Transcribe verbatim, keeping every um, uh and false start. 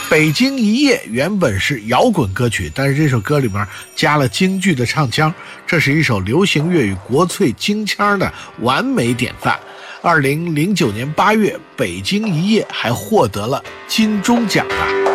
北京一夜原本是摇滚歌曲，但是这首歌里面加了京剧的唱腔，这是一首流行粤语国粹京腔的完美典范。二零零九年八月，北京一夜还获得了金钟奖的。